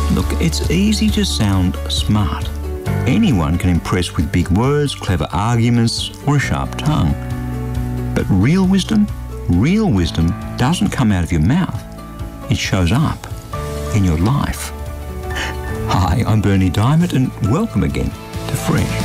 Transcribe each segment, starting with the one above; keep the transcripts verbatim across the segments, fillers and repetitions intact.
Look, it's easy to sound smart. Anyone can impress with big words, clever arguments, or a sharp tongue. But real wisdom, real wisdom doesn't come out of your mouth. It shows up in your life. Hi, I'm Bernie Diamond, and welcome again to Fresh.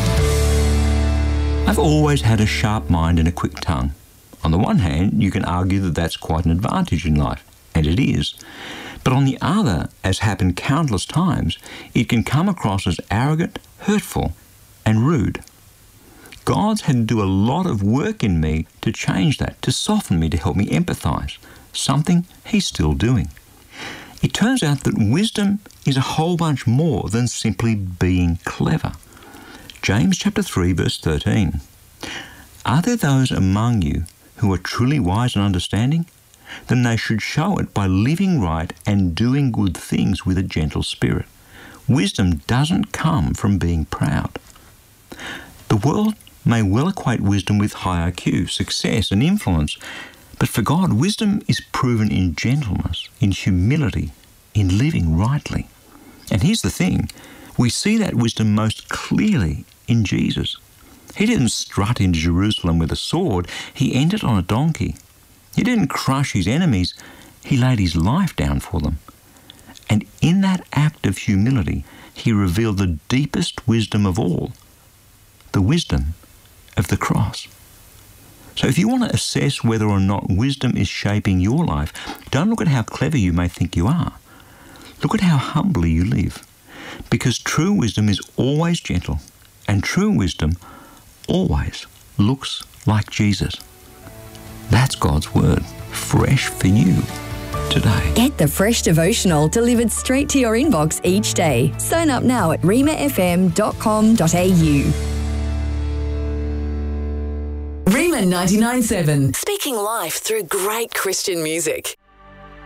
I've always had a sharp mind and a quick tongue. On the one hand, you can argue that that's quite an advantage in life, and it is. But on the other, as happened countless times, it can come across as arrogant, hurtful, and rude. God's had to do a lot of work in me to change that, to soften me, to help me empathise, something He's still doing. It turns out that wisdom is a whole bunch more than simply being clever. James chapter three, verse thirteen. Are there those among you who are truly wise and understanding? Then they should show it by living right and doing good things with a gentle spirit. Wisdom doesn't come from being proud. The world may well equate wisdom with high I Q, success and influence, but for God, wisdom is proven in gentleness, in humility, in living rightly. And here's the thing, we see that wisdom most clearly in Jesus. He didn't strut into Jerusalem with a sword, he entered on a donkey. He didn't crush his enemies, he laid his life down for them. And in that act of humility, he revealed the deepest wisdom of all, the wisdom of the cross. So if you want to assess whether or not wisdom is shaping your life, don't look at how clever you may think you are. Look at how humbly you live. Because true wisdom is always gentle, and true wisdom always looks like Jesus. That's God's word, fresh for you today. Get the Fresh Devotional delivered straight to your inbox each day. Sign up now at rhema f m dot com dot a u. Rhema ninety-nine point seven. Speaking life through great Christian music.